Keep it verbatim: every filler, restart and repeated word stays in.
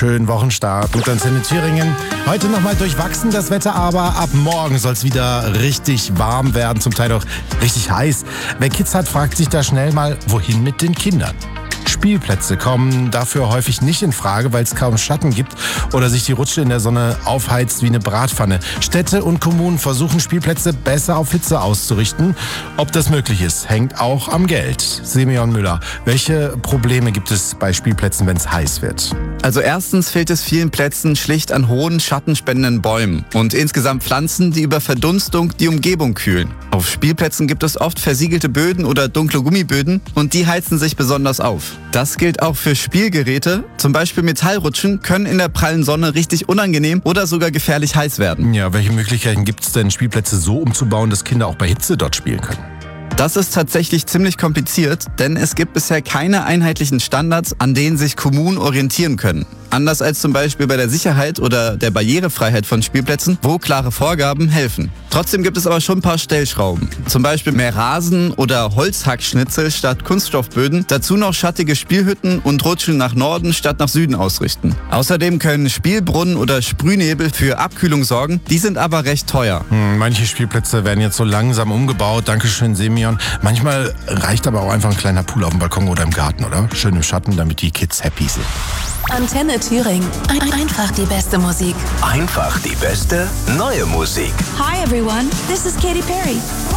Schönen Wochenstart mit Antenne Thüringen. Heute nochmal durchwachsen das Wetter, aber ab morgen soll es wieder richtig warm werden, zum Teil auch richtig heiß. Wer Kids hat, fragt sich da schnell mal, wohin mit den Kindern? Spielplätze kommen dafür häufig nicht in Frage, weil es kaum Schatten gibt oder sich die Rutsche in der Sonne aufheizt wie eine Bratpfanne. Städte und Kommunen versuchen, Spielplätze besser auf Hitze auszurichten. Ob das möglich ist, hängt auch am Geld. Simeon Müller, welche Probleme gibt es bei Spielplätzen, wenn es heiß wird? Also erstens fehlt es vielen Plätzen schlicht an hohen, schattenspendenden Bäumen und insgesamt Pflanzen, die über Verdunstung die Umgebung kühlen. Auf Spielplätzen gibt es oft versiegelte Böden oder dunkle Gummiböden und die heizen sich besonders auf. Das gilt auch für Spielgeräte. Zum Beispiel Metallrutschen können in der prallen Sonne richtig unangenehm oder sogar gefährlich heiß werden. Ja, welche Möglichkeiten gibt es denn, Spielplätze so umzubauen, dass Kinder auch bei Hitze dort spielen können? Das ist tatsächlich ziemlich kompliziert, denn es gibt bisher keine einheitlichen Standards, an denen sich Kommunen orientieren können. Anders als zum Beispiel bei der Sicherheit oder der Barrierefreiheit von Spielplätzen, wo klare Vorgaben helfen. Trotzdem gibt es aber schon ein paar Stellschrauben. Zum Beispiel mehr Rasen oder Holzhackschnitzel statt Kunststoffböden. Dazu noch schattige Spielhütten und Rutschen nach Norden statt nach Süden ausrichten. Außerdem können Spielbrunnen oder Sprühnebel für Abkühlung sorgen. Die sind aber recht teuer. Hm, manche Spielplätze werden jetzt so langsam umgebaut. Dankeschön, Simeon. Manchmal reicht aber auch einfach ein kleiner Pool auf dem Balkon oder im Garten, oder? Schön im Schatten, damit die Kids happy sind. Antenne Thüringen. Ein- Einfach die beste Musik. Einfach die beste neue Musik. Hi everyone, this is Katy Perry.